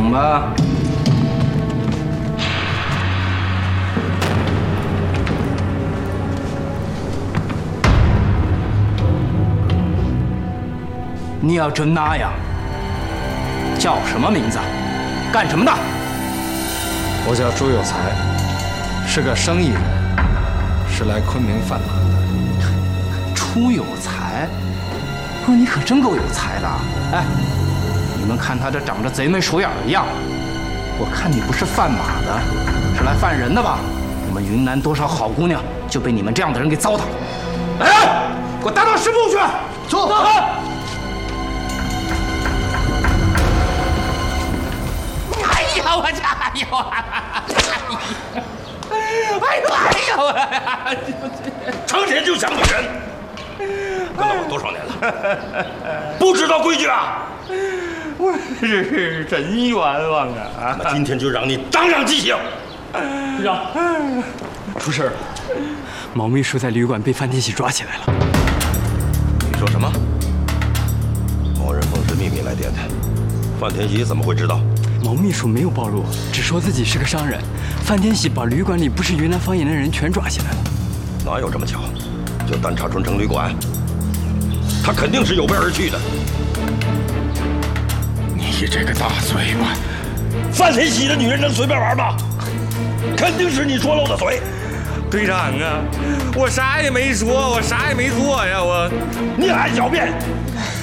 懂吧？你要真那样，叫什么名字？干什么的？ 我叫朱有才，是个生意人，是来昆明贩马的。 朱有才，你可真够有才的。哎，你们看他这长着贼眉鼠眼的样，我看你不是贩马的，是来犯人的吧？我们云南多少好姑娘就被你们这样的人给糟蹋了。哎，给我带到师部去。走。哎呀，我家，哎呦，哎呦， 成天就想女人，跟了我多少年了？不知道规矩啊！ 我是真冤枉啊！ 那今天就让你长长记性。 队长，出事了，毛秘书在旅馆被范天喜抓起来了。 你说什么？某人奉是秘密来电的，范天喜怎么会知道？ 毛秘书没有暴露，只说自己是个商人。范天喜把旅馆里不是云南方言的人全抓起来了。 哪有这么巧？就单查春城旅馆，他肯定是有备而去的。 你这个大嘴巴！ 范天喜的女人能随便玩吗？肯定是你说漏的嘴。 队长啊，我啥也没说，我啥也没做呀，我。 你还狡辩！